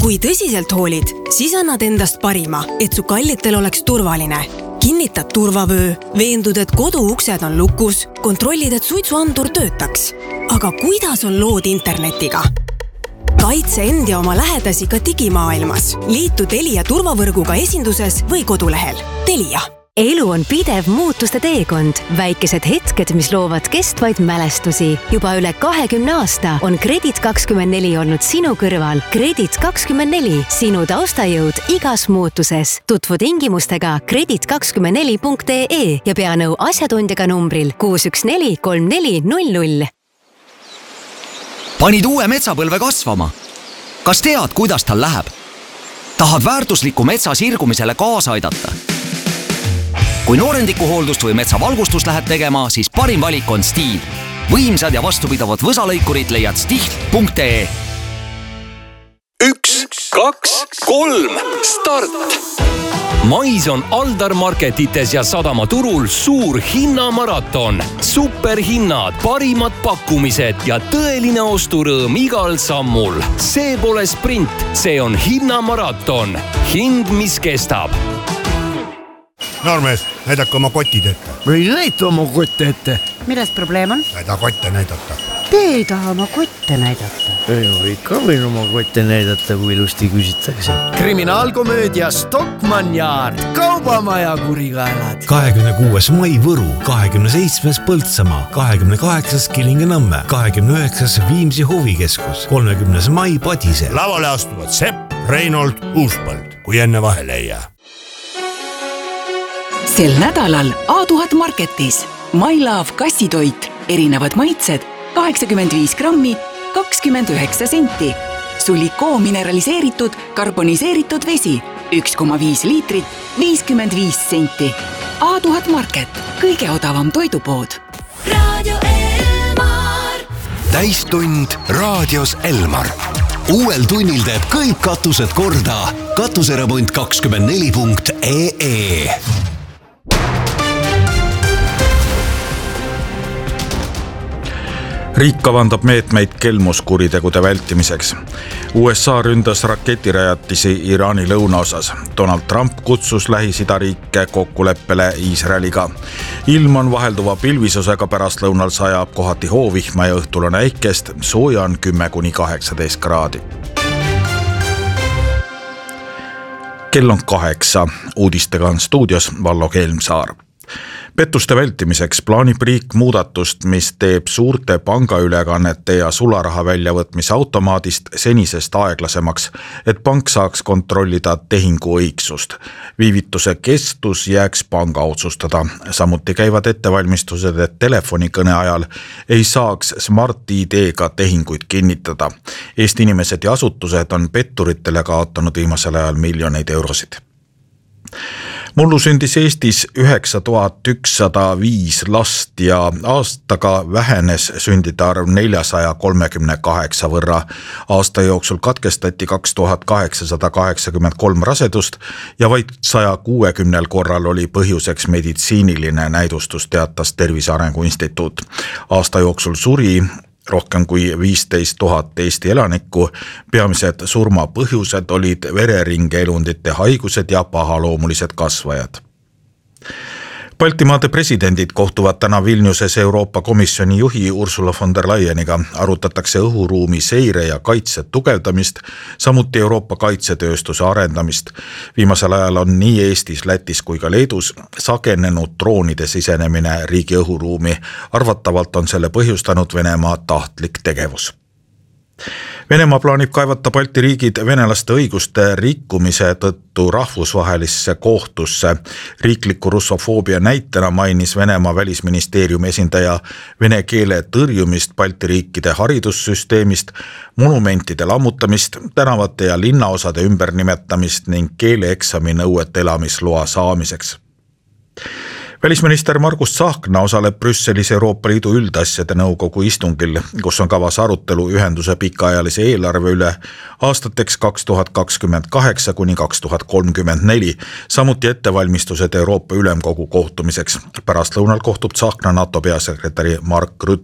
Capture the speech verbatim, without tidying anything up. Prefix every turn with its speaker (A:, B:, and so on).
A: Kui tõsiselt hoolid, siis annad endast parima, et su kallitel oleks turvaline. Kinnitad turvavöö, veendud, et kodu uksed on lukus, kontrollid, et suitsuandur töötaks. Aga kuidas on lood internetiga? Kaitse end ja oma lähedasi ka digimaailmas. Liitu Telia turvavõrguga esinduses või kodulehel. Telia.
B: Elu on pidev muutuste teekond. Väikesed hetked, mis loovad kestvaid mälestusi. Juba üle kahekümne aasta on Kredit kakskümmend neli olnud sinu kõrval. Kredit kakskümmend neli, sinu taustajõud igas muutuses. Tutvu tingimustega kredit kakskümmend neli punkt ee ja pea nõu asjatundjaga numbril kuus üks neli kolm neli null null.
C: Panid uue metsapõlve kasvama? Kas tead, kuidas tal läheb? Tahad väärtusliku metsa sirgumisele kaasa aidata? Kui noorendiku hooldust või metsavalgustust lähed tegema, siis parim valik on Stihl. Võimsad ja vastupidavad võsalõikurid leiad stihl punkt ee.
D: Üks, kaks, kolm, start! Mais on Aldar Marketites ja Sadamaturul suur hinnamaraton. Superhinnad, parimad pakkumised ja tõeline osturõõm igal sammul. See pole sprint, see on hinnamaraton. Hind, mis kestab.
E: Noormees, näidake oma kotid ette.
F: Või näita oma kotte ette.
G: Milles probleem on?
E: Näida kotte näidata.
G: Te ei taha oma kotte näidata.
F: Ei, ikka võin oma kotte näidata, kui ilusti küsitakse. Kriminaalkomöödia Stockmann Yard. Kaubamaja kurikaelad.
H: kahekümne kuues mai Võru, kahekümne seitsmes Põltsamaa, kahekümne kaheksas Kilingi-Nõmme, kahekümne üheksas Viimsi huvikeskus, kolmekümnes mai Padise.
E: Lavale astuvad Sepp, Reinold, Uuspõld, kui enne vahele ei jää.
I: Sel nädalal A tuhat Marketis My Love kassitoit, erinevad maitsed, kaheksakümmend viis grammi, kakskümmend üheksa senti. Sulikoo mineraliseeritud, karboniseeritud vesi, üks koma viis liitrit, viiskümmend viis senti. A tuhat Market, kõige odavam toidupood.
J: Raadio Elmar.
K: Täistund raadios Elmar. Uuel tunnil teeb kõik katused korda. Katuseremont kakskümmend neli punkt ee.
L: Riik kavandab meetmeid kelmuskuritegude vältimiseks. U S A ründas raketirajatisi Iraani lõunaosas. Donald Trump kutsus Lähis-Ida riike kokkuleppele Iisraeliga. Ilm on vahelduva pilvisusega, pärast lõunal sajab kohati hoovihma ja õhtul on äikest, sooja on kümme kuni kaheksateist kraadi. Kell on kaheksa, uudistega on stuudios Vallo Kelmsaar. Pettuste vältimiseks plaanib riik muudatust, mis teeb suurte pangaülekannete ja sularaha väljavõtmise automaadist senisest aeglasemaks, et pank saaks kontrollida tehingu õigsust. Viivituse kestus jääks panga otsustada. Samuti käivad ettevalmistused, et telefonikõne ajal ei saaks Smart I D-ga tehinguid kinnitada. Eesti inimesed ja asutused on petturitele kaotanud viimasel ajal miljoneid eurosid. Mullu sündis Eestis üheksa tuhat ükssada viis last ja aastaga vähenes sündide arv neljasaja kolmekümne kaheksa võrra. Aasta jooksul katkestati kaks tuhat kaheksasada kaheksakümmend kolm rasedust ja vaid saja kuuekümnel korral oli põhjuseks meditsiiniline näidustus, teatas Tervise Arengu Instituut. Aasta jooksul suri rohkem kui viisteist tuhat Eesti elanikku. Peamised surma põhjused olid vereringeelundite haigused ja pahaloomulised kasvajad. Baltimaade presidendid kohtuvad täna Vilniuses Euroopa Komisjoni juhi Ursula von der Leyeniga. Arutatakse õhuruumi seire ja kaitse tugevdamist, samuti Euroopa kaitsetööstuse arendamist. Viimasel ajal on nii Eestis, Lätis kui ka Leedus sagenenud droonide sisenemine riigi õhuruumi. Arvatavalt on selle põhjustanud Venemaa tahtlik tegevus. Venemaa plaanib kaevata Balti riigid venelaste õiguste rikkumise tõttu rahvusvahelisse kohtusse. Riikliku russofoobia näitena mainis Venemaa välisministeeriumi esindaja vene keele tõrjumist Balti riikide haridussüsteemist, monumentide lammutamist, tänavate ja linnaosade ümbernimetamist ning keeleeksami nõuet elamisloa saamiseks. Välisminister Margus Tsahkna osaleb Brüsselis Euroopa Liidu üldasjade nõukogu istungil, kus on kavas arutelu ühenduse pikaajalise eelarve üle aastateks kaks tuhat kakskümmend kaheksa kuni kaks tuhat kolmkümmend neli, samuti ettevalmistused Euroopa Ülemkogu kohtumiseks. Pärast lõunal kohtub Tsahkna NATO peasekretäri Mark Rutte